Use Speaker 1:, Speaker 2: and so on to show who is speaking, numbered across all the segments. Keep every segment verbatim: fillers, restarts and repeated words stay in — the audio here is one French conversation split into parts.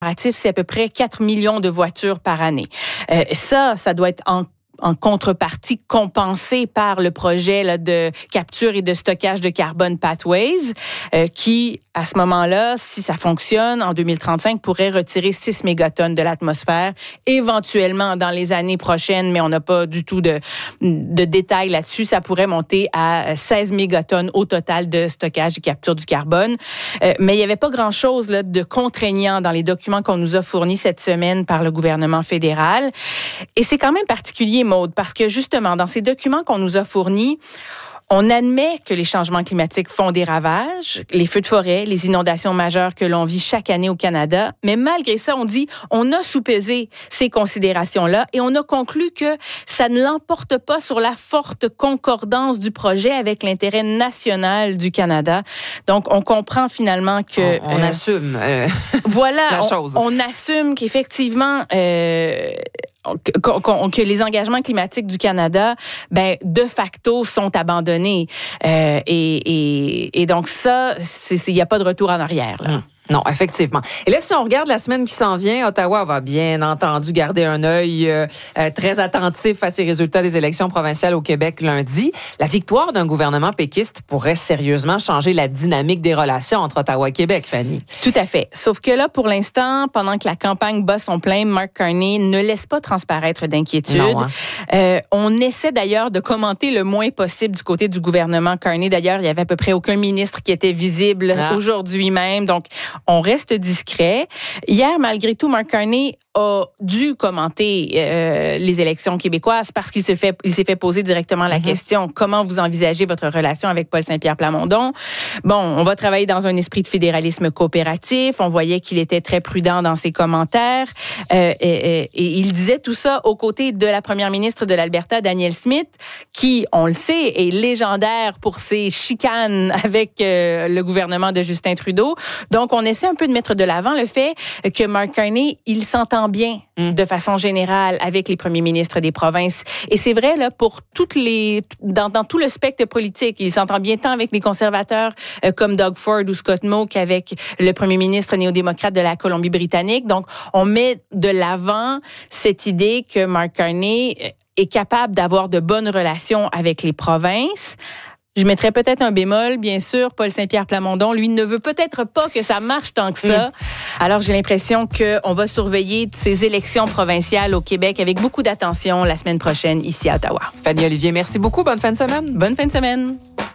Speaker 1: c'est à peu près quatre millions de voitures par année. Euh, ça, ça doit être en en contrepartie compensé par le projet là, de capture et de stockage de carbone Pathways, euh, qui, à ce moment-là, si ça fonctionne, en deux mille trente-cinq, pourrait retirer six mégatonnes de l'atmosphère, éventuellement dans les années prochaines, mais on n'a pas du tout de, de détails là-dessus, ça pourrait monter à seize mégatonnes au total de stockage et capture du carbone. Euh, mais il n'y avait pas grand-chose là, de contraignant dans les documents qu'on nous a fournis cette semaine par le gouvernement fédéral. Et c'est quand même particulier, Maude, parce que justement, dans ces documents qu'on nous a fournis, on admet que les changements climatiques font des ravages, les feux de forêt, les inondations majeures que l'on vit chaque année au Canada, mais malgré ça, on dit, on a soupesé ces considérations-là et on a conclu que ça ne l'emporte pas sur la forte concordance du projet avec l'intérêt national du Canada. Donc, on comprend finalement que...
Speaker 2: On, on euh, assume euh,
Speaker 1: voilà,
Speaker 2: la chose.
Speaker 1: On, on assume qu'effectivement... Euh, Que, que, que les engagements climatiques du Canada, ben de facto, sont abandonnés. Euh, et, et, et donc ça, il n'y a pas de retour en arrière, là. Mmh.
Speaker 2: Non, effectivement. Et là, si on regarde la semaine qui s'en vient, Ottawa va bien entendu garder un œil euh, très attentif à ces résultats des élections provinciales au Québec lundi. La victoire d'un gouvernement péquiste pourrait sérieusement changer la dynamique des relations entre Ottawa et Québec, Fanny.
Speaker 1: Tout à fait. Sauf que là, pour l'instant, pendant que la campagne bat son plein, Mark Carney ne laisse pas transparaître d'inquiétude.
Speaker 2: Non, hein?
Speaker 1: euh, on essaie d'ailleurs de commenter le moins possible du côté du gouvernement Carney. D'ailleurs, il y avait à peu près aucun ministre qui était visible ah. aujourd'hui même. Donc, on reste discret. Hier, malgré tout, Mark Carney a dû commenter euh, les élections québécoises parce qu'il s'est fait, il s'est fait poser directement la mm-hmm. question « Comment vous envisagez votre relation avec Paul Saint-Pierre Plamondon? » Bon, on va travailler dans un esprit de fédéralisme coopératif. On voyait qu'il était très prudent dans ses commentaires. Euh, et, et, et il disait tout ça aux côtés de la première ministre de l'Alberta, Danielle Smith, qui, on le sait, est légendaire pour ses chicanes avec euh, le gouvernement de Justin Trudeau. Donc, on essaie un peu de mettre de l'avant le fait que Mark Carney, il s'entend bien mm. de façon générale avec les premiers ministres des provinces. Et c'est vrai là pour toutes les dans, dans tout le spectre politique. Il s'entend bien tant avec les conservateurs euh, comme Doug Ford ou Scott Moe qu'avec le premier ministre néo-démocrate de la Colombie-Britannique. Donc, on met de l'avant cette idée que Mark Carney est capable d'avoir de bonnes relations avec les provinces. Je mettrais peut-être un bémol, bien sûr. Paul Saint-Pierre Plamondon, lui, ne veut peut-être pas que ça marche tant que ça. Mm. Alors, j'ai l'impression qu'on va surveiller ces élections provinciales au Québec avec beaucoup d'attention la semaine prochaine ici à Ottawa.
Speaker 2: Fanny Olivier, merci beaucoup. Bonne fin de semaine.
Speaker 1: Bonne fin de semaine.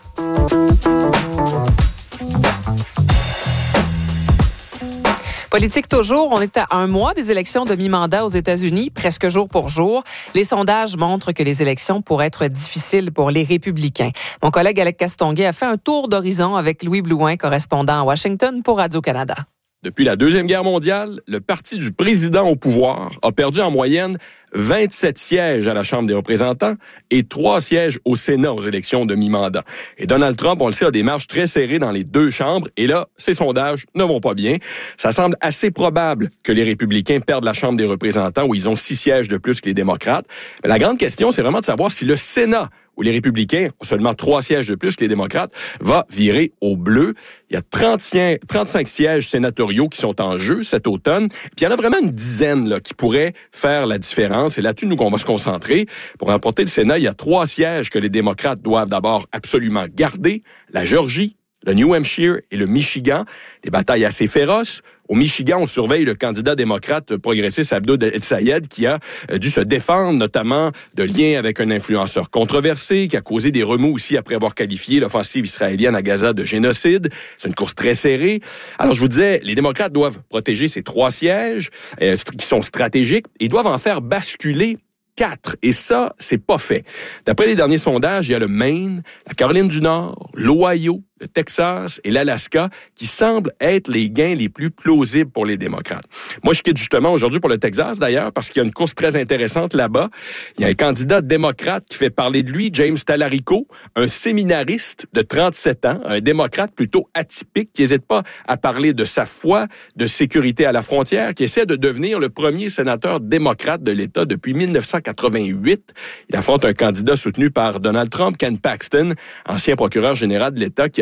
Speaker 2: Politique toujours, on est à un mois des élections de mi-mandat aux États-Unis, presque jour pour jour. Les sondages montrent que les élections pourraient être difficiles pour les républicains. Mon collègue Alec Castonguay a fait un tour d'horizon avec Louis Blouin, correspondant à Washington pour Radio-Canada.
Speaker 3: Depuis la Deuxième Guerre mondiale, le parti du président au pouvoir a perdu en moyenne vingt-sept sièges à la Chambre des représentants et trois sièges au Sénat aux élections de mi-mandat. Et Donald Trump, on le sait, a des marges très serrées dans les deux chambres. Et là, ces sondages ne vont pas bien. Ça semble assez probable que les républicains perdent la Chambre des représentants où ils ont six sièges de plus que les démocrates. Mais la grande question, c'est vraiment de savoir si le Sénat, où les républicains ont seulement trois sièges de plus que les démocrates, va virer au bleu. Il y a trente-cinq sièges sénatoriaux qui sont en jeu cet automne. Puis il y en a vraiment une dizaine là, qui pourraient faire la différence. C'est là-dessus, nous, qu'on va se concentrer. Pour remporter le Sénat, il y a trois sièges que les démocrates doivent d'abord absolument garder. La Géorgie, le New Hampshire et le Michigan. Des batailles assez féroces. Au Michigan, on surveille le candidat démocrate progressiste Abdo El-Sayed qui a dû se défendre notamment de liens avec un influenceur controversé qui a causé des remous aussi après avoir qualifié l'offensive israélienne à Gaza de génocide. C'est une course très serrée. Alors, je vous disais, les démocrates doivent protéger ces trois sièges euh, qui sont stratégiques et doivent en faire basculer quatre. Et ça, c'est pas fait. D'après les derniers sondages, il y a le Maine, la Caroline du Nord, l'Ohio, le Texas et l'Alaska qui semblent être les gains les plus plausibles pour les démocrates. Moi, je quitte justement aujourd'hui pour le Texas, d'ailleurs, parce qu'il y a une course très intéressante là-bas. Il y a un candidat démocrate qui fait parler de lui, James Talarico, un séminariste de trente-sept ans, un démocrate plutôt atypique, qui n'hésite pas à parler de sa foi, de sécurité à la frontière, qui essaie de devenir le premier sénateur démocrate de l'État depuis dix-neuf cent quatre-vingt-huit. Il affronte un candidat soutenu par Donald Trump, Ken Paxton, ancien procureur général de l'État, qui a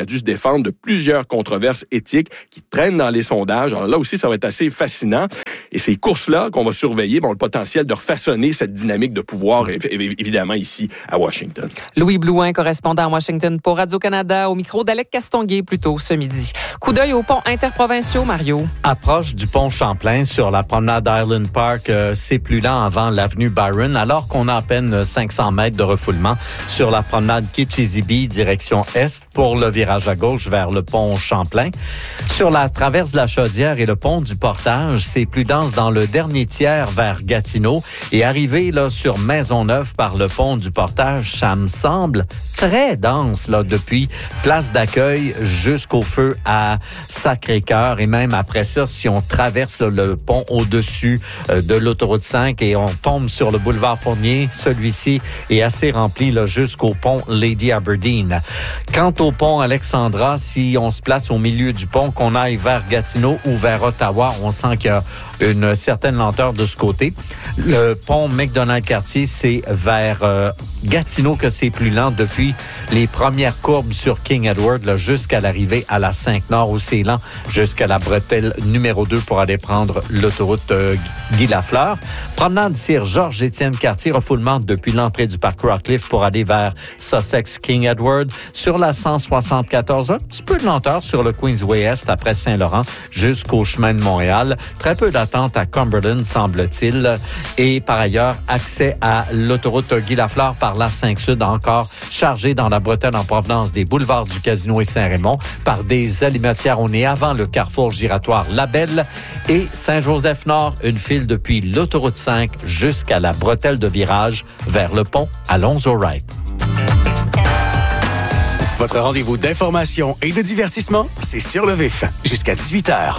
Speaker 3: a dû se défendre de plusieurs controverses éthiques qui traînent dans les sondages. Alors là aussi, ça va être assez fascinant. Et ces courses-là qu'on va surveiller ont le potentiel de refaçonner cette dynamique de pouvoir, évidemment, ici à Washington.
Speaker 2: Louis Blouin, correspondant à Washington pour Radio-Canada, au micro d'Alec Castonguay, plus tôt ce midi. Coup d'œil aux ponts interprovinciaux, Mario.
Speaker 4: Approche du pont Champlain sur la promenade Island Park, euh, c'est plus lent avant l'avenue Byron, alors qu'on a à peine cinq cents mètres de refoulement sur la promenade Kitchissippi, direction est, pour le virage à gauche vers le pont Champlain. Sur la traverse de la Chaudière et le pont du Portage, c'est plus dense dans le dernier tiers vers Gatineau. Et arrivé là sur Maisonneuve par le pont du Portage, ça me semble très dense là depuis place d'accueil jusqu'au feu à Sacré-Cœur. Et même après ça, si on traverse là, le pont au-dessus euh, de l'autoroute cinq et on tombe sur le boulevard Fournier, celui-ci est assez rempli là, jusqu'au pont Lady Aberdeen. Quant au pont Alexandra, si on se place au milieu du pont, qu'on aille vers Gatineau ou vers Ottawa, on sent qu'il y a une certaine lenteur de ce côté. Le pont McDonald-Cartier, c'est vers euh, Gatineau que c'est plus lent depuis les premières courbes sur King Edward là, jusqu'à l'arrivée à la cinq-Nord où c'est lent jusqu'à la bretelle numéro deux pour aller prendre l'autoroute euh, Guy Lafleur. Promenade Sir Georges-Étienne Cartier, refoulement depuis l'entrée du parc Rockcliffe pour aller vers Sussex King Edward. Sur la cent soixante-quatorze, un petit peu de lenteur sur le Queensway Est après Saint-Laurent jusqu'au chemin de Montréal. Très peu d'attente à Cumberland, semble-t-il. Et par ailleurs, accès à l'autoroute Guy Lafleur par l'A cinq Sud, encore chargé dans la bretelle en provenance des boulevards du Casino et Saint-Raymond par des alimentières au nez avant le carrefour giratoire Labelle. Et Saint-Joseph-Nord, une file depuis l'autoroute cinq jusqu'à la bretelle de virage vers le pont Alonzo-Wright.
Speaker 5: Votre rendez-vous d'information et de divertissement, c'est Sur le Vif, jusqu'à dix-huit heures.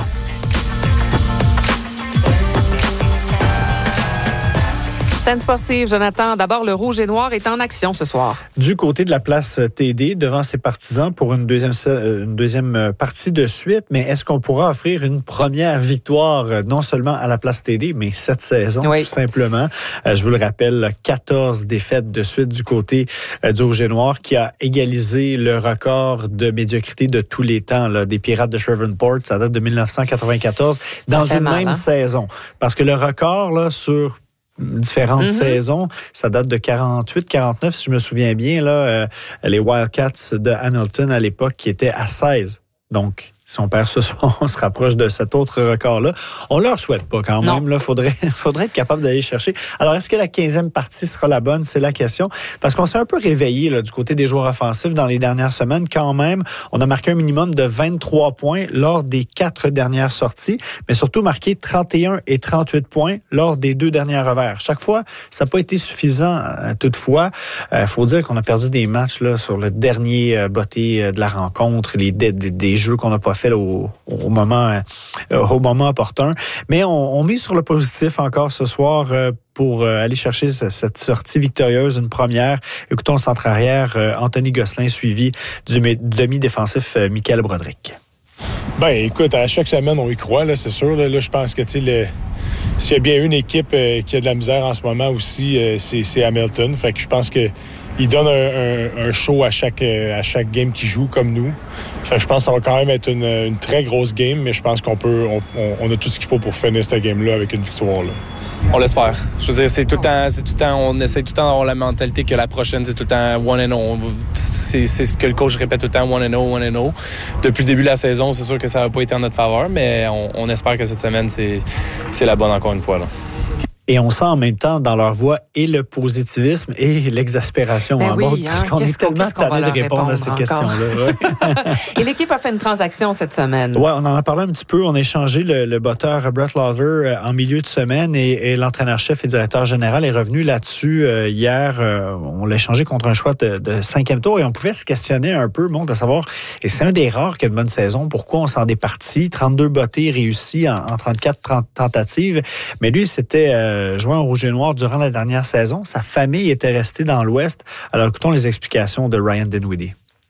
Speaker 2: Scène sportive, Jonathan. D'abord, le Rouge et Noir est en action ce soir.
Speaker 6: Du côté de la place T D, devant ses partisans pour une deuxième, une deuxième partie de suite. Mais est-ce qu'on pourra offrir une première victoire, non seulement à la place T D, mais cette saison, oui. Tout simplement? Je vous le rappelle, quatorze défaites de suite du côté du Rouge et Noir, qui a égalisé le record de médiocrité de tous les temps là, des Pirates de Shreveport. Ça date de dix-neuf cent quatre-vingt-quatorze, dans une mal, même hein? saison. Parce que le record là sur différentes mm-hmm. saisons. Ça date de quarante-huit quarante-neuf, si je me souviens bien, là, euh, les Wildcats de Hamilton à l'époque qui étaient à seize. Donc, si on perd ce soir, on se rapproche de cet autre record-là. On leur souhaite pas quand même. Il faudrait, faudrait être capable d'aller chercher. Alors, est-ce que la quinzième partie sera la bonne? C'est la question. Parce qu'on s'est un peu réveillé là, du côté des joueurs offensifs dans les dernières semaines. Quand même, on a marqué un minimum de vingt-trois points lors des quatre dernières sorties, mais surtout marqué trente et un et trente-huit points lors des deux derniers revers. Chaque fois, ça n'a pas été suffisant. Euh, toutefois, il euh, faut dire qu'on a perdu des matchs là, sur le dernier euh, botté euh, de la rencontre, les des, des, des jeux qu'on n'a pas fait là, au, au moment euh, au moment opportun. Mais on, on mise sur le positif encore ce soir euh, pour euh, aller chercher ce, cette sortie victorieuse, une première. Écoutons le centre arrière euh, Anthony Gosselin, suivi du, du demi-défensif euh, Michael Broderick.
Speaker 7: Ben, écoute, à chaque semaine, on y croit, là, c'est sûr. Là, là je pense que, tu sais, le... s'il y a bien une équipe euh, qui a de la misère en ce moment aussi, euh, c'est, c'est Hamilton. Fait que je pense que il donne un, un, un show à chaque, euh, à chaque game qu'il joue, comme nous. Fait que je pense que ça va quand même être une, une très grosse game, mais je pense qu'on peut, on, on a tout ce qu'il faut pour finir cette game-là avec une victoire, là.
Speaker 8: On l'espère. Je veux dire, c'est tout le temps, c'est tout le temps, on essaie tout le temps d'avoir la mentalité que la prochaine, c'est tout le temps one and oh. C'est, c'est ce que le coach répète tout le temps, one and oh, one and oh. Depuis le début de la saison, c'est sûr que ça n'a pas été en notre faveur, mais on, on espère que cette semaine, c'est, c'est la bonne encore une fois, là.
Speaker 6: Et on sent en même temps dans leur voix et le positivisme et l'exaspération
Speaker 2: ben
Speaker 6: en
Speaker 2: oui,
Speaker 6: bas, parce
Speaker 2: hein,
Speaker 6: qu'on est tellement tanné de répondre à ces
Speaker 2: encore?
Speaker 6: questions-là. Ouais.
Speaker 2: Et l'équipe a fait une transaction cette semaine.
Speaker 6: Oui, on en a parlé un petit peu. On a échangé le, le botteur Brett Lauder en milieu de semaine et, et l'entraîneur-chef et directeur général est revenu là-dessus euh, hier. Euh, on l'a échangé contre un choix de, de cinquième tour et on pouvait se questionner un peu, bon, de savoir, et c'est un des rares qui a une bonne saison, pourquoi on s'en est parti? trente-deux bottées réussies en, en trente-quatre tentatives. Mais lui, c'était... Euh, jouant au Rouge et Noir durant la dernière saison. Sa famille était restée dans l'Ouest. Alors, écoutons les explications de Ryan Dinwiddie.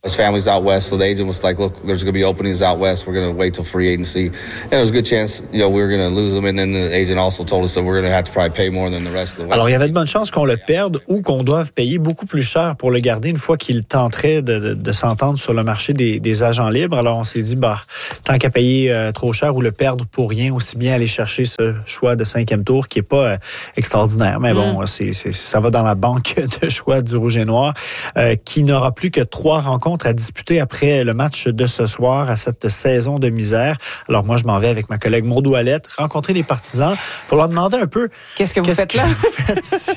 Speaker 9: His family's out west, so the agent was like, look, there's going to be openings out west. We're going to wait till free agency. And there's a good chance, you know, we were going to lose him. And then the agent also told us that we're going to have to probably pay more than the rest of the west.
Speaker 6: Alors, il y avait de bonnes chances qu'on le perde ou qu'on doive payer beaucoup plus cher pour le garder une fois qu'il tenterait de, de, de s'entendre sur le marché des, des agents libres. Alors, on s'est dit, bah, tant qu'à payer euh, trop cher ou le perdre pour rien, aussi bien aller chercher ce choix de cinquième tour qui est pas euh, extraordinaire. Mais bon, mm. c'est, c'est, ça va dans la banque de choix du Rouge et Noir, euh, qui n'aura plus que trois rencontres à disputer après le match de ce soir à cette saison de misère. Alors moi, je m'en vais avec ma collègue Maud Ouellette rencontrer les partisans pour leur demander un peu...
Speaker 2: Qu'est-ce que vous
Speaker 6: qu'est-ce
Speaker 2: faites là?
Speaker 6: Vous faites ici?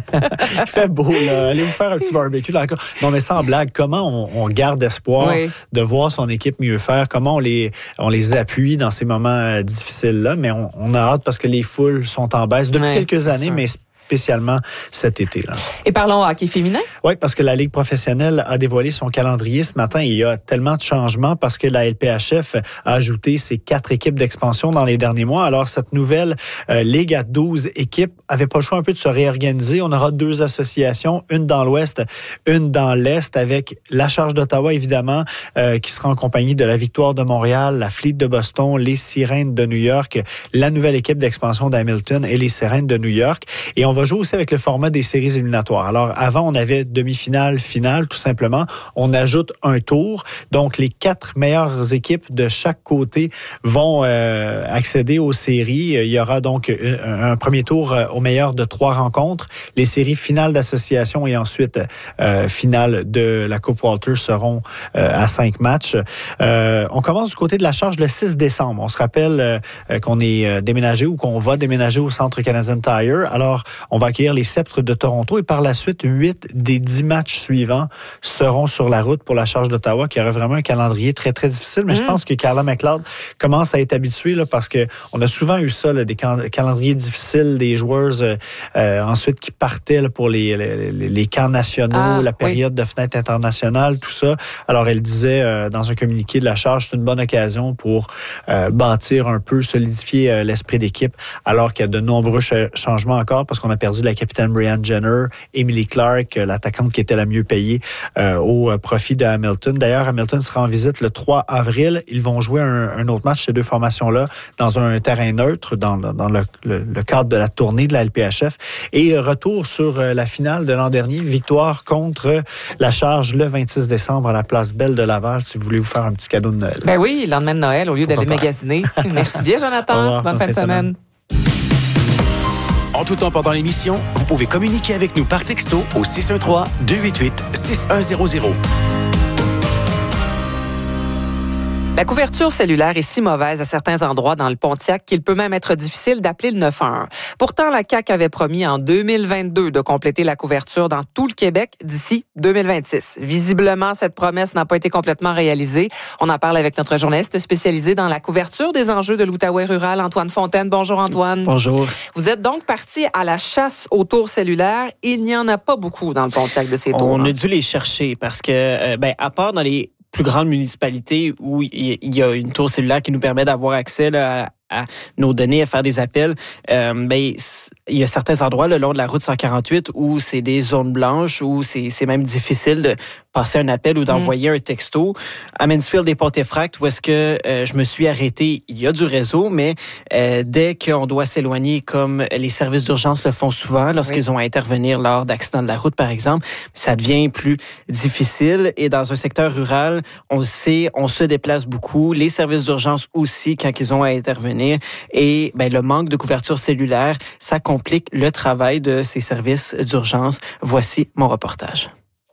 Speaker 6: Il fait beau, là. Allez vous faire un petit barbecue. Dans la... Non, mais sans blague, comment on, on garde espoir oui. de voir son équipe mieux faire? Comment on les, on les appuie dans ces moments euh, difficiles-là? Mais on, on a hâte parce que les foules sont en baisse depuis oui, quelques années, sûr. mais spécialement cet été-là.
Speaker 2: Et parlons hockey féminin.
Speaker 6: Oui, parce que la Ligue professionnelle a dévoilé son calendrier ce matin. Il y a tellement de changements parce que la L P H F a ajouté ses quatre équipes d'expansion dans les derniers mois. Alors, cette nouvelle euh, Ligue à douze équipes avait pas le choix un peu de se réorganiser. On aura deux associations, une dans l'Ouest, une dans l'Est, avec la Charge d'Ottawa, évidemment, euh, qui sera en compagnie de la Victoire de Montréal, la Fleet de Boston, les Sirènes de New York, la nouvelle équipe d'expansion d'Hamilton et les Sirènes de New York. Et on va jouer aussi avec le format des séries éliminatoires. Alors, avant, on avait demi-finale, finale, tout simplement. On ajoute un tour. Donc, les quatre meilleures équipes de chaque côté vont euh, accéder aux séries. Il y aura donc un, un premier tour au meilleur de trois rencontres. Les séries finales d'association et ensuite euh, finale de la Coupe Walter seront euh, à cinq matchs. Euh, on commence du côté de la Charge le six décembre. On se rappelle euh, qu'on est déménagé ou qu'on va déménager au Centre Canadian Tire. Alors, on va accueillir les Sceptres de Toronto et par la suite, huit des dix matchs suivants seront sur la route pour la Charge d'Ottawa qui aurait vraiment un calendrier très, très difficile. Mais mmh. je pense que Carla McLeod commence à être habituée là, parce qu'on a souvent eu ça, là, des cal- calendriers difficiles, des joueurs euh, euh, ensuite qui partaient là, pour les, les, les camps nationaux, ah, la période oui. de fenêtre internationale, tout ça. Alors, elle disait euh, dans un communiqué de la Charge, c'est une bonne occasion pour euh, bâtir un peu, solidifier euh, l'esprit d'équipe, alors qu'il y a de nombreux ch- changements encore parce qu'on a perdu la capitaine Brianne Jenner, Emily Clark, l'attaquante qui était la mieux payée euh, au profit de Hamilton. D'ailleurs, Hamilton sera en visite le trois avril. Ils vont jouer un, un autre match, ces deux formations-là, dans un terrain neutre, dans, dans le, le, le cadre de la tournée de la L P H F. Et retour sur la finale de l'an dernier, victoire contre la Charge le vingt-six décembre à la Place Belle de Laval, si vous voulez vous faire un petit cadeau de Noël.
Speaker 2: Ben oui, le lendemain de Noël, au lieu d'aller magasiner. Merci bien, Jonathan.
Speaker 6: Revoir,
Speaker 2: bonne fin de semaine. semaine.
Speaker 5: En tout temps pendant l'émission, vous pouvez communiquer avec nous par texto au six un trois, deux huit huit, six un zéro zéro.
Speaker 2: La couverture cellulaire est si mauvaise à certains endroits dans le Pontiac qu'il peut même être difficile d'appeler le neuf un un. Pourtant, la C A Q avait promis en deux mille vingt-deux de compléter la couverture dans tout le Québec d'ici deux mille vingt-six. Visiblement, cette promesse n'a pas été complètement réalisée. On en parle avec notre journaliste spécialisé dans la couverture des enjeux de l'Outaouais rural, Antoine Fontaine. Bonjour, Antoine.
Speaker 10: Bonjour.
Speaker 2: Vous êtes donc parti à la chasse aux tours cellulaires. Il n'y en a pas beaucoup dans le Pontiac de ces tours.
Speaker 10: On
Speaker 2: hein?
Speaker 10: a dû les chercher parce que, euh, ben, à part dans les plus grandes municipalités où il y a une tour cellulaire qui nous permet d'avoir accès là, à, à nos données, à faire des appels, euh, ben, il y a certains endroits le long de la route cent quarante-huit où c'est des zones blanches, où c'est, c'est même difficile de passer un appel ou d'envoyer mmh. un texto. À Mansfield et Pontefract, où est-ce que euh, je me suis arrêté, il y a du réseau, mais euh, dès qu'on doit s'éloigner, comme les services d'urgence le font souvent, lorsqu'ils oui. ont à intervenir lors d'accidents de la route, par exemple, ça devient plus difficile. Et dans un secteur rural, on le sait, on se déplace beaucoup. Les services d'urgence aussi, quand ils ont à intervenir. Et ben, le manque de couverture cellulaire, ça complique le travail de ces services d'urgence. Voici mon reportage.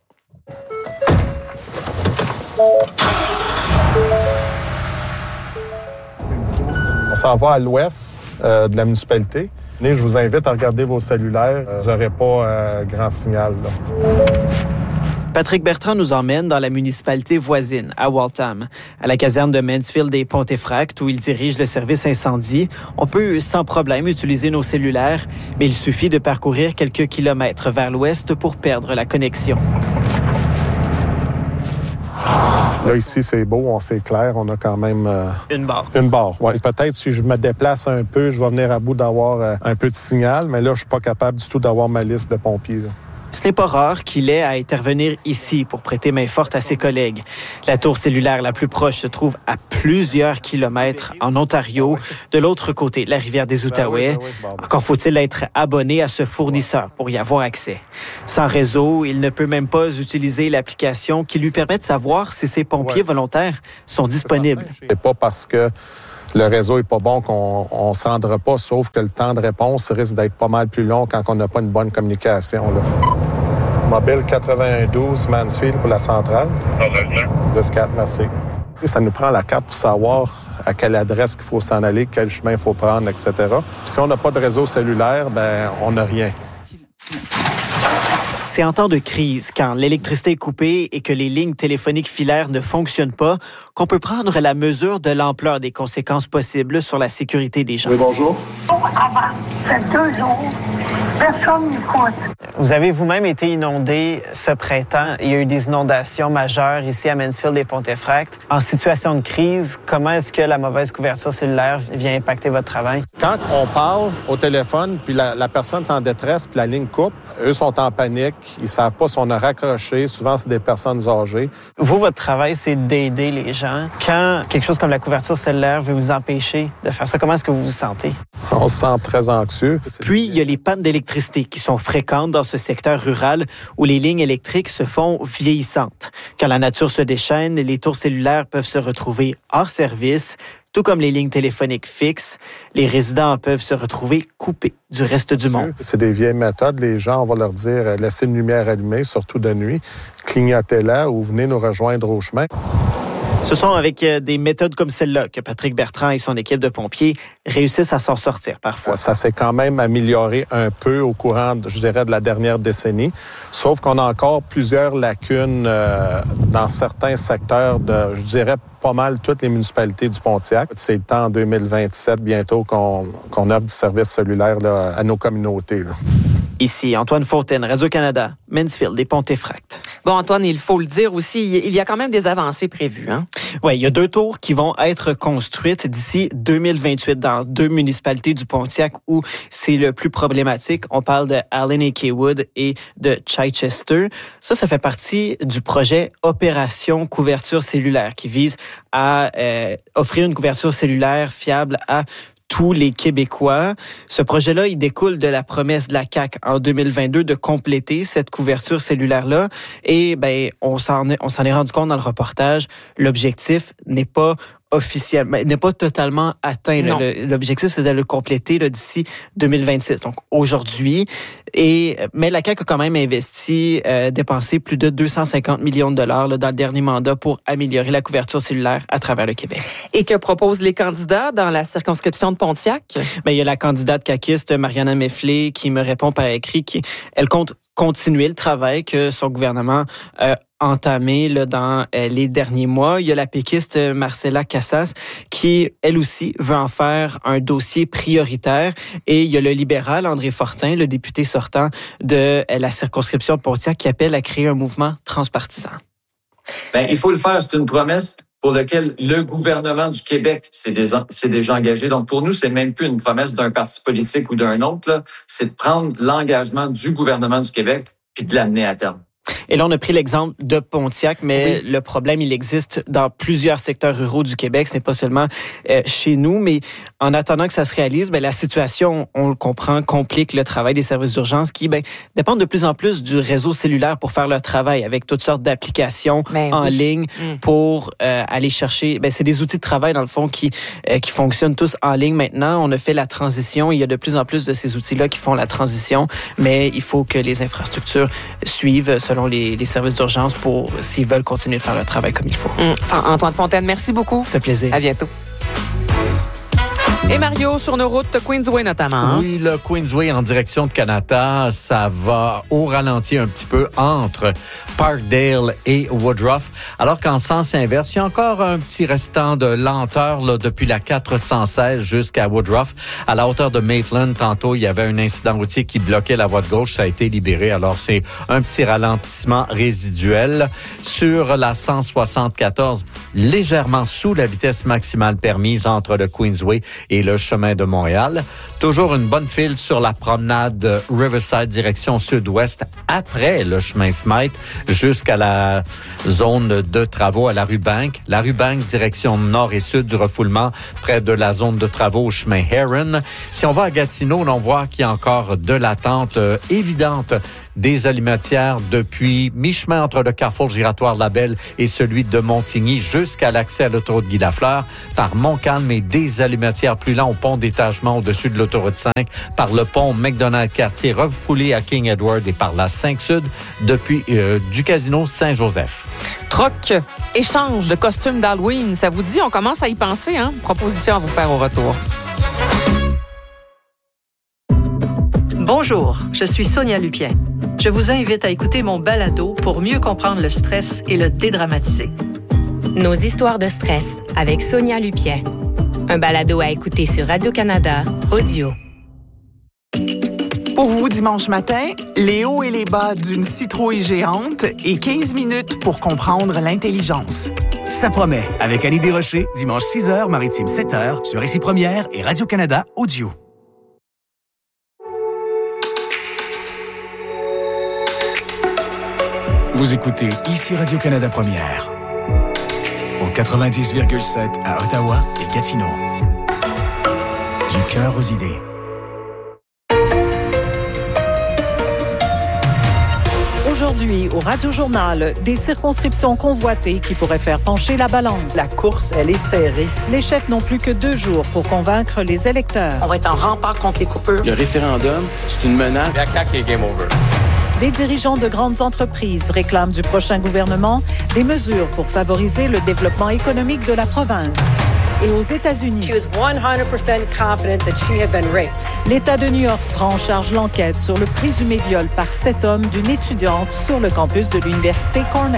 Speaker 11: On s'en va à l'ouest euh, de la municipalité. Je vous invite à regarder vos cellulaires. Vous n'aurez pas euh, grand signal. Là.
Speaker 10: Patrick Bertrand nous emmène dans la municipalité voisine, à Waltham, à la caserne de Mansfield et Pontefract, où il dirige le service incendie. On peut sans problème utiliser nos cellulaires, mais il suffit de parcourir quelques kilomètres vers l'ouest pour perdre la connexion.
Speaker 11: Là, ici, c'est beau, on c'est clair, on a quand même... Euh,
Speaker 10: une barre.
Speaker 11: Une barre, oui. Peut-être si je me déplace un peu, je vais venir à bout d'avoir euh, un peu de signal, mais là, je suis pas capable du tout d'avoir ma liste de pompiers. Là.
Speaker 10: Ce n'est pas rare qu'il ait à intervenir ici pour prêter main forte à ses collègues. La tour cellulaire la plus proche se trouve à plusieurs kilomètres en Ontario, de l'autre côté de la rivière des Outaouais. Encore faut-il être abonné à ce fournisseur pour y avoir accès. Sans réseau, il ne peut même pas utiliser l'application qui lui permet de savoir si ses pompiers volontaires sont disponibles.
Speaker 11: C'est pas parce que le réseau est pas bon qu'on ne se rendra pas, sauf que le temps de réponse risque d'être pas mal plus long quand on n'a pas une bonne communication. Là. Mobile quatre-vingt-douze Mansfield pour la centrale. dix quatre, merci. Ça nous prend la carte pour savoir à quelle adresse qu'il faut s'en aller, quel chemin il faut prendre, et cetera. Puis si on n'a pas de réseau cellulaire, ben on n'a rien.
Speaker 10: C'est en temps de crise, quand l'électricité est coupée et que les lignes téléphoniques filaires ne fonctionnent pas, qu'on peut prendre la mesure de l'ampleur des conséquences possibles sur la sécurité des gens.
Speaker 11: Oui, bonjour.
Speaker 12: Avant, c'est deux jours, personne n'écoute.
Speaker 10: Vous avez vous-même été inondé ce printemps. Il y a eu des inondations majeures ici à Mansfield et Pontefract. En situation de crise, comment est-ce que la mauvaise couverture cellulaire vient impacter votre travail?
Speaker 11: Quand on parle au téléphone, puis la, la personne est en détresse, puis la ligne coupe, eux sont en panique. Ils ne savent pas si on a raccroché. Souvent, c'est des personnes âgées.
Speaker 10: Vous, votre travail, c'est d'aider les gens. Quand quelque chose comme la couverture cellulaire veut vous empêcher de faire ça, comment est-ce que vous vous sentez?
Speaker 11: On se sent très anxieux.
Speaker 10: Puis, il y a les pannes d'électricité qui sont fréquentes dans ce secteur rural où les lignes électriques se font vieillissantes. Quand la nature se déchaîne, les tours cellulaires peuvent se retrouver hors service. Tout comme les lignes téléphoniques fixes, les résidents peuvent se retrouver coupés du reste du monde.
Speaker 11: C'est des vieilles méthodes. Les gens, on va leur dire, laissez une lumière allumée, surtout de nuit, clignotez-la ou venez nous rejoindre au chemin.
Speaker 10: Ce sont avec des méthodes comme celle-là que Patrick Bertrand et son équipe de pompiers réussissent à s'en sortir parfois.
Speaker 11: Ça s'est quand même amélioré un peu au courant, je dirais, de la dernière décennie. Sauf qu'on a encore plusieurs lacunes euh, dans certains secteurs de, je dirais, pas mal toutes les municipalités du Pontiac. C'est le temps en deux mille vingt-sept bientôt qu'on, qu'on offre du service cellulaire là, à nos communautés. Là.
Speaker 10: Ici, Antoine Fontaine, Radio-Canada, Mansfield et Pontefract.
Speaker 2: Bon, Antoine, il faut le dire aussi, il y a quand même des avancées prévues. Hein?
Speaker 10: Oui, il y a deux tours qui vont être construites d'ici deux mille vingt-huit dans deux municipalités du Pontiac où c'est le plus problématique. On parle de Allen et Kaywood et de Chichester. Ça, ça fait partie du projet Opération Couverture cellulaire qui vise à euh, offrir une couverture cellulaire fiable à tous les Québécois. Ce projet-là, il découle de la promesse de la C A Q en deux mille vingt-deux de compléter cette couverture cellulaire-là. Et ben, on s'en est, on s'en est rendu compte dans le reportage. L'objectif n'est pas officiellement, n'est pas totalement atteint. Là. L'objectif, c'est de le compléter là, d'ici deux mille vingt-six. Donc, aujourd'hui. Et, mais la C A Q a quand même investi, euh, dépensé plus de deux cent cinquante millions de dollars là, dans le dernier mandat pour améliorer la couverture cellulaire à travers le Québec.
Speaker 2: Et que proposent les candidats dans la circonscription de Pontiac?
Speaker 10: Ben, il y a la candidate caquiste Mariana Mefflé qui me répond par écrit qu'elle compte continuer le travail que son gouvernement a entamé là, dans euh, les derniers mois. Il y a la péquiste Marcella Cassas qui, elle aussi, veut en faire un dossier prioritaire. Et il y a le libéral André Fortin, le député sortant de euh, la circonscription de Pontiac, qui appelle à créer un mouvement transpartisan.
Speaker 13: Bien, il faut le faire. C'est une promesse pour laquelle le gouvernement du Québec s'est déjà, s'est déjà engagé. Donc, pour nous, c'est même plus une promesse d'un parti politique ou d'un autre. Là. C'est de prendre l'engagement du gouvernement du Québec puis de l'amener à terme.
Speaker 10: Et là, on a pris l'exemple de Pontiac, mais oui. Le problème, il existe dans plusieurs secteurs ruraux du Québec. Ce n'est pas seulement euh, chez nous, mais en attendant que ça se réalise, ben, la situation, on le comprend, complique le travail des services d'urgence qui ben, dépendent de plus en plus du réseau cellulaire pour faire leur travail avec toutes sortes d'applications ben, en oui. ligne mmh. pour euh, aller chercher. Ben, c'est des outils de travail, dans le fond, qui, euh, qui fonctionnent tous en ligne maintenant. On a fait la transition. Il y a de plus en plus de ces outils-là qui font la transition, mais il faut que les infrastructures suivent selon les, les services d'urgence pour s'ils veulent continuer de faire leur travail comme il faut.
Speaker 2: Mmh. Antoine Fontaine, merci beaucoup.
Speaker 10: C'est un plaisir.
Speaker 2: À bientôt. Et Mario, sur nos routes, Queensway notamment. Hein?
Speaker 4: Oui, le Queensway en direction de Canada, ça va au ralenti un petit peu entre Parkdale et Woodruff. Alors qu'en sens inverse, il y a encore un petit restant de lenteur là, depuis la quatre cent seize jusqu'à Woodruff. À la hauteur de Maitland, tantôt, il y avait un incident routier qui bloquait la voie de gauche. Ça a été libéré. Alors, c'est un petit ralentissement résiduel. Sur la cent soixante-quatorze, légèrement sous la vitesse maximale permise entre le Queensway et le chemin de Montréal. Toujours une bonne file sur la promenade Riverside direction sud-ouest après le chemin Smythe jusqu'à la zone de travaux à la rue Bank. La rue Bank direction nord et sud du refoulement près de la zone de travaux au chemin Heron. Si on va à Gatineau, on voit qu'il y a encore de l'attente euh, évidente des alimentières depuis mi-chemin entre le carrefour giratoire Labelle et celui de Montigny jusqu'à l'accès à l'autoroute Guy Lafleur par Montcalm et des alimentières plus lents au pont d'étagement au-dessus de l'autoroute cinq par le pont McDonald-Cartier refoulé à King Edward et par la cinq Sud depuis euh, du casino Saint-Joseph.
Speaker 2: Troc, échange de costumes d'Halloween, ça vous dit? On commence à y penser, hein? Proposition à vous faire au retour.
Speaker 14: Bonjour, je suis Sonia Lupien. Je vous invite à écouter mon balado pour mieux comprendre le stress et le dédramatiser.
Speaker 15: Nos histoires de stress avec Sonia Lupien. Un balado à écouter sur Radio-Canada Audio.
Speaker 16: Pour vous, dimanche matin, les hauts et les bas d'une citrouille géante et quinze minutes pour comprendre l'intelligence.
Speaker 5: Ça promet, avec Annie Desrochers, dimanche six heures, maritime sept heures, sur Ici Première et Radio-Canada Audio. Vous écoutez Ici Radio-Canada Première, au quatre-vingt-dix virgule sept à Ottawa et Gatineau. Du cœur aux idées.
Speaker 17: Aujourd'hui, au Radio-Journal, des circonscriptions convoitées qui pourraient faire pencher la balance.
Speaker 18: La course, elle est serrée.
Speaker 17: Les chefs n'ont plus que deux jours pour convaincre les électeurs.
Speaker 14: On va être en rempart contre les coupures.
Speaker 8: Le référendum, c'est une menace.
Speaker 3: La C A Q est game over.
Speaker 17: Des dirigeants de grandes entreprises réclament du prochain gouvernement des mesures pour favoriser le développement économique de la province. Et aux États-Unis,
Speaker 19: She was one hundred percent confident that she had been raped.
Speaker 17: l'État de New York prend en charge l'enquête sur le présumé viol par sept hommes d'une étudiante sur le campus de l'Université Cornell.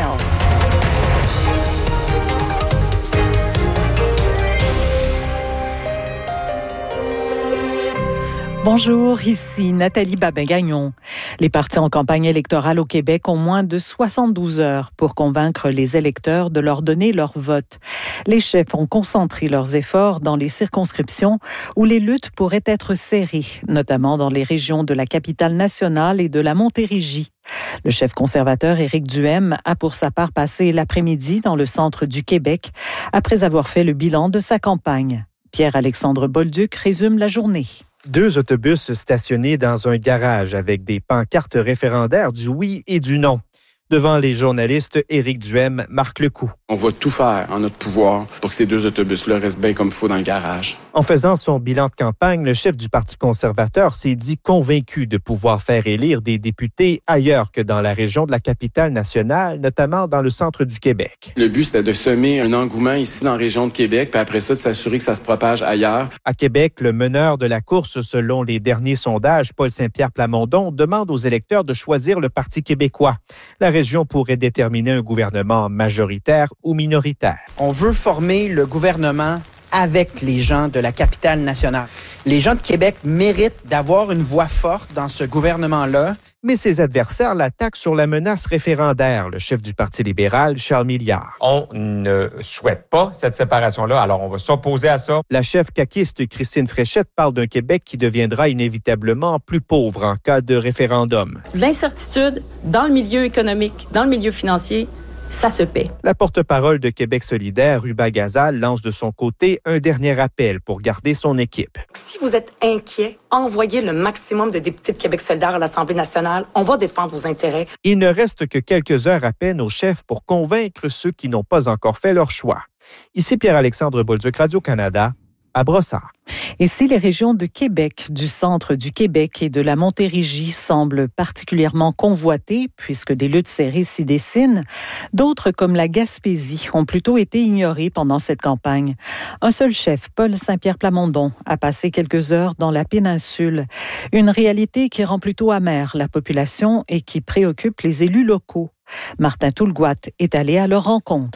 Speaker 17: Bonjour, ici Nathalie Babin-Gagnon. Les partis en campagne électorale au Québec ont moins de soixante-douze heures pour convaincre les électeurs de leur donner leur vote. Les chefs ont concentré leurs efforts dans les circonscriptions où les luttes pourraient être serrées, notamment dans les régions de la capitale nationale et de la Montérégie. Le chef conservateur Éric Duhaime a pour sa part passé l'après-midi dans le centre du Québec après avoir fait le bilan de sa campagne. Pierre-Alexandre Bolduc résume la journée.
Speaker 20: Deux autobus stationnés dans un garage avec des pancartes référendaires du oui et du non. Devant les journalistes, Éric Duhaime marque le coup.
Speaker 8: On va tout faire en notre pouvoir pour que ces deux autobus-là restent bien comme il faut dans le garage.
Speaker 20: En faisant son bilan de campagne, le chef du Parti conservateur s'est dit convaincu de pouvoir faire élire des députés ailleurs que dans la région de la capitale nationale, notamment dans le centre du Québec.
Speaker 8: Le but, c'était de semer un engouement ici dans la région de Québec, puis après ça, de s'assurer que ça se propage ailleurs.
Speaker 20: À Québec, le meneur de la course, selon les derniers sondages, Paul Saint-Pierre Plamondon, demande aux électeurs de choisir le Parti québécois. La région pourrait déterminer un gouvernement majoritaire ou minoritaire.
Speaker 18: On veut former le gouvernement avec les gens de la capitale nationale. Les gens de Québec méritent d'avoir une voix forte dans ce gouvernement-là.
Speaker 20: Mais ses adversaires l'attaquent sur la menace référendaire. Le chef du Parti libéral, Charles Milliard.
Speaker 21: On ne souhaite pas cette séparation-là, alors on va s'opposer à ça.
Speaker 20: La chef caquiste Christine Fréchette parle d'un Québec qui deviendra inévitablement plus pauvre en cas de référendum.
Speaker 22: L'incertitude dans le milieu économique, dans le milieu financier, ça se paie.
Speaker 20: La porte-parole de Québec solidaire, Ruba Gazal, lance de son côté un dernier appel pour garder son équipe.
Speaker 23: Si vous êtes inquiet, envoyez le maximum de députés de Québec solidaire à l'Assemblée nationale. On va défendre vos intérêts.
Speaker 20: Il ne reste que quelques heures à peine aux chefs pour convaincre ceux qui n'ont pas encore fait leur choix. Ici Pierre-Alexandre Bolduc, Radio-Canada, à Brossard.
Speaker 17: Et si les régions de Québec, du centre du Québec et de la Montérégie semblent particulièrement convoitées, puisque des luttes serrées s'y dessinent, d'autres, comme la Gaspésie, ont plutôt été ignorées pendant cette campagne. Un seul chef, Paul Saint-Pierre Plamondon, a passé quelques heures dans la péninsule. Une réalité qui rend plutôt amère la population et qui préoccupe les élus locaux. Martin Toulgoat est allé à leur rencontre.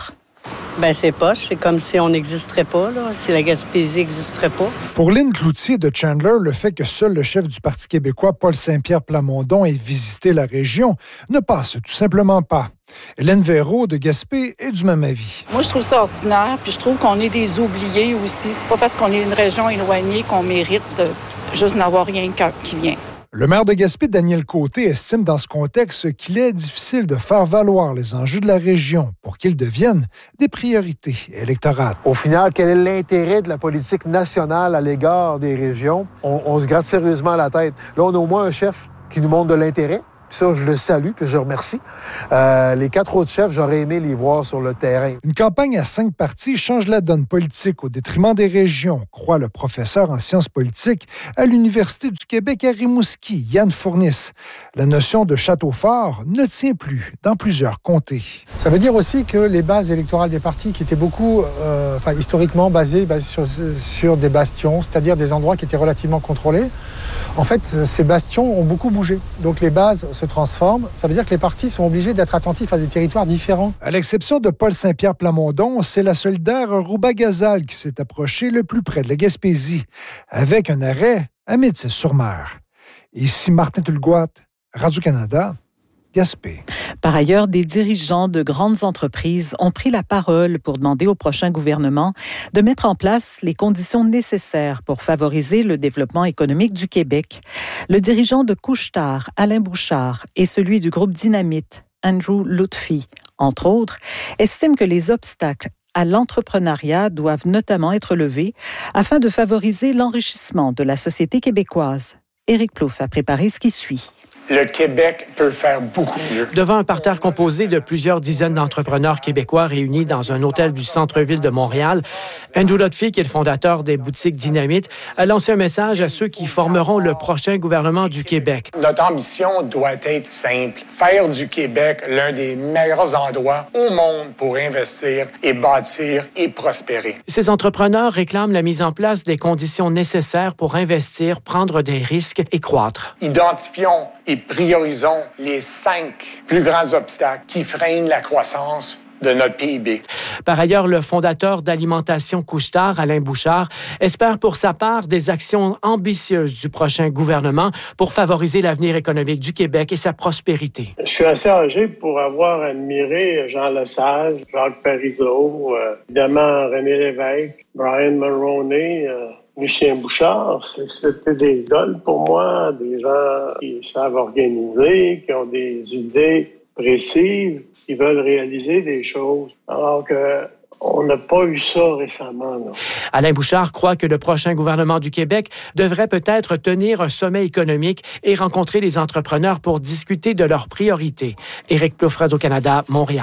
Speaker 1: Ben c'est poche, c'est comme si on n'existerait pas, là, si la Gaspésie n'existerait pas.
Speaker 7: Pour Lynn Cloutier de Chandler, le fait que seul le chef du Parti québécois, Paul Saint-Pierre Plamondon, ait visité la région ne passe tout simplement pas. Hélène Véraud de Gaspé est du même avis.
Speaker 9: Moi, je trouve ça ordinaire, puis je trouve qu'on est des oubliés aussi. C'est pas parce qu'on est une région éloignée qu'on mérite de juste n'avoir rien qui vient.
Speaker 7: Le maire de Gaspé, Daniel Côté, estime dans ce contexte qu'il est difficile de faire valoir les enjeux de la région pour qu'ils deviennent des priorités électorales.
Speaker 24: Au final, quel est l'intérêt de la politique nationale à l'égard des régions? On, on se gratte sérieusement la tête. Là, on a au moins un chef qui nous montre de l'intérêt. Puis ça, je le salue, puis je le remercie. Euh, les quatre autres chefs, j'aurais aimé les voir sur le terrain.
Speaker 7: Une campagne à cinq partis change la donne politique au détriment des régions, croit le professeur en sciences politiques à l'Université du Québec à Rimouski, Yann Fourniss. La notion de château fort ne tient plus dans plusieurs comtés.
Speaker 25: Ça veut dire aussi que les bases électorales des partis, qui étaient beaucoup, euh, enfin, historiquement basées, basées sur, sur des bastions, c'est-à-dire des endroits qui étaient relativement contrôlés, en fait, ces bastions ont beaucoup bougé. Donc les bases se transforment. Ça veut dire que les partis sont obligés d'être attentifs à des territoires différents.
Speaker 7: À l'exception de Paul Saint-Pierre Plamondon, c'est la solidaire Rouba-Gazal qui s'est approchée le plus près de la Gaspésie, avec un arrêt à Métis-sur-Mer. Ici Martin Tulgoat, Radio-Canada, Gaspé.
Speaker 17: Par ailleurs, des dirigeants de grandes entreprises ont pris la parole pour demander au prochain gouvernement de mettre en place les conditions nécessaires pour favoriser le développement économique du Québec. Le dirigeant de Couche-Tard, Alain Bouchard, et celui du groupe Dynamite, Andrew Lutfi, entre autres, estiment que les obstacles à l'entrepreneuriat doivent notamment être levés afin de favoriser l'enrichissement de la société québécoise. Éric Plouffe a préparé ce qui suit.
Speaker 26: Le Québec peut faire beaucoup mieux.
Speaker 27: Devant un parterre composé de plusieurs dizaines d'entrepreneurs québécois réunis dans un hôtel du centre-ville de Montréal, Andrew Lutfi, qui est le fondateur des boutiques Dynamite, a lancé un message à ceux qui formeront le prochain gouvernement du Québec.
Speaker 26: Notre ambition doit être simple. Faire du Québec l'un des meilleurs endroits au monde pour investir et bâtir et prospérer.
Speaker 27: Ces entrepreneurs réclament la mise en place des conditions nécessaires pour investir, prendre des risques et croître.
Speaker 26: Identifions et priorisons les cinq plus grands obstacles qui freinent la croissance de notre P I B.
Speaker 27: Par ailleurs, le fondateur d'Alimentation Couche-Tard, Alain Bouchard, espère pour sa part des actions ambitieuses du prochain gouvernement pour favoriser l'avenir économique du Québec et sa prospérité.
Speaker 28: Je suis assez âgé pour avoir admiré Jean Lesage, Jacques Parizeau, euh, évidemment René Lévesque, Brian Mulroney, euh, Lucien Bouchard. C'était des idoles pour moi, des gens qui savent organiser, qui ont des idées précises, qui veulent réaliser des choses. Alors que on n'a pas eu ça récemment. Non.
Speaker 27: Alain Bouchard croit que le prochain gouvernement du Québec devrait peut-être tenir un sommet économique et rencontrer les entrepreneurs pour discuter de leurs priorités. Éric Plouffe, Radio-Canada, Montréal.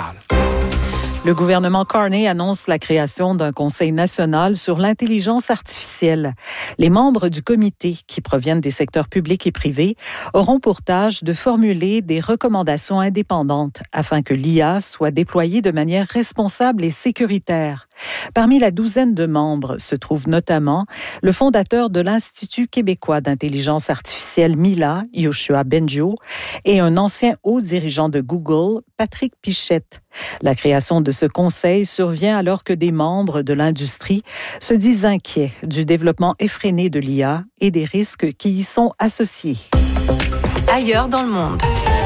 Speaker 17: Le gouvernement Carney annonce la création d'un conseil national sur l'intelligence artificielle. Les membres du comité, qui proviennent des secteurs publics et privés, auront pour tâche de formuler des recommandations indépendantes afin que l'I A soit déployée de manière responsable et sécuritaire. Parmi la douzaine de membres se trouve notamment le fondateur de l'Institut québécois d'intelligence artificielle Mila, Yoshua Bengio, et un ancien haut dirigeant de Google, Patrick Pichette. La création de ce conseil survient alors que des membres de l'industrie se disent inquiets du développement effréné de l'I A et des risques qui y sont associés.
Speaker 15: Ailleurs dans le monde.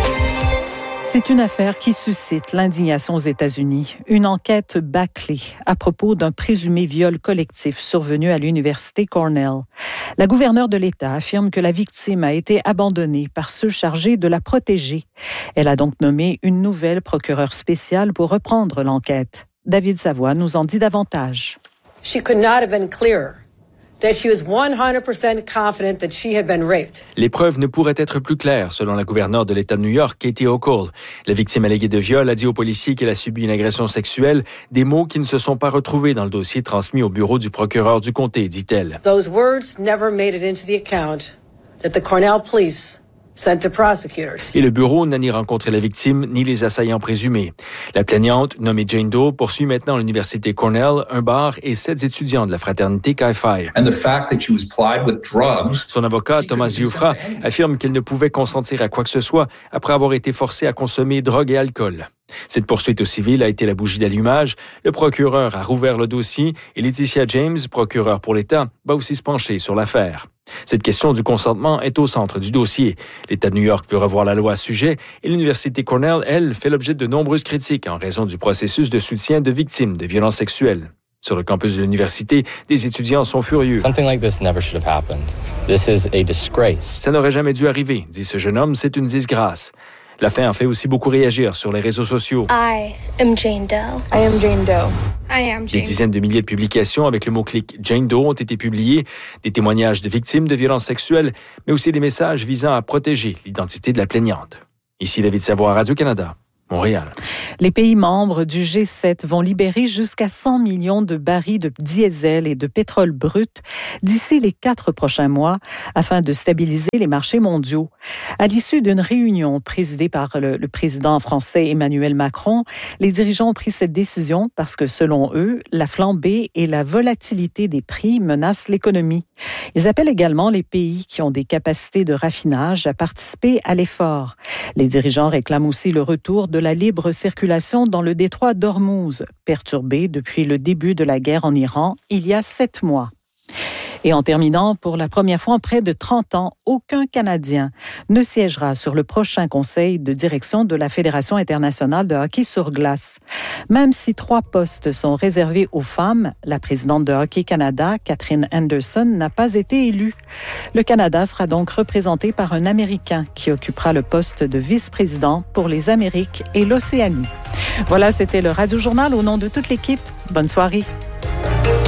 Speaker 17: C'est une affaire qui suscite l'indignation aux États-Unis. Une enquête bâclée à propos d'un présumé viol collectif survenu à l'université Cornell. La gouverneure de l'État affirme que la victime a été abandonnée par ceux chargés de la protéger. Elle a donc nommé une nouvelle procureure spéciale pour reprendre l'enquête. David Savoie nous en dit davantage.
Speaker 19: She could not have been clearer that she was one hundred percent confident that she had been raped.
Speaker 29: Les preuves ne pourraient être plus claires, selon la gouverneure de l'État de New York, Katie Hochul. La victime alléguée de viol a dit aux policiers qu'elle a subi une agression sexuelle, des mots qui ne se sont pas retrouvés dans le dossier transmis au bureau du procureur du comté, dit-elle.
Speaker 19: Those words never made it into the account that the Cornell police sent to prosecutors.
Speaker 29: Et le bureau n'a ni rencontré la victime ni les assaillants présumés. La plaignante, nommée Jane Doe, poursuit maintenant à l'université Cornell, un bar et sept étudiants de la fraternité Chi Phi.
Speaker 2: And the fact that she was plied with drugs.
Speaker 29: Son avocat, Thomas Giuffra, affirme qu'elle ne pouvait consentir à quoi que ce soit après avoir été forcée à consommer drogue et alcool. Cette poursuite au civil a été la bougie d'allumage. Le procureur a rouvert le dossier et Laetitia James, procureure pour l'État, va aussi se pencher sur l'affaire. Cette question du consentement est au centre du dossier. L'État de New York veut revoir la loi à ce sujet et l'Université Cornell, elle, fait l'objet de nombreuses critiques en raison du processus de soutien de victimes de violences sexuelles. Sur le campus de l'université, des étudiants sont furieux.
Speaker 4: Something like this never should have happened. This is a disgrace.
Speaker 29: Ça n'aurait jamais dû arriver, dit ce jeune homme, c'est une disgrâce. L'affaire fait aussi beaucoup réagir sur les réseaux sociaux.
Speaker 5: I am Jane Doe.
Speaker 6: I am Jane Doe.
Speaker 5: I am Jane.
Speaker 29: Des dizaines de milliers de publications avec le mot-clic Jane Doe ont été publiées, des témoignages de victimes de violences sexuelles, mais aussi des messages visant à protéger l'identité de la plaignante. Ici David Savoie, Radio-Canada. Montréal.
Speaker 17: Les pays membres du G sept vont libérer jusqu'à cent millions de barils de diesel et de pétrole brut d'ici les quatre prochains mois afin de stabiliser les marchés mondiaux. À l'issue d'une réunion présidée par le, le président français Emmanuel Macron, les dirigeants ont pris cette décision parce que, selon eux, la flambée et la volatilité des prix menacent l'économie. Ils appellent également les pays qui ont des capacités de raffinage à participer à l'effort. Les dirigeants réclament aussi le retour de la libre circulation dans le détroit d'Ormuz, perturbé depuis le début de la guerre en Iran il y a sept mois. Et en terminant, pour la première fois en près de trente ans, aucun Canadien ne siégera sur le prochain conseil de direction de la Fédération internationale de hockey sur glace. Même si trois postes sont réservés aux femmes, la présidente de Hockey Canada, Catherine Anderson, n'a pas été élue. Le Canada sera donc représenté par un Américain qui occupera le poste de vice-président pour les Amériques et l'Océanie. Voilà, c'était le Radio Journal au nom de toute l'équipe. Bonne soirée.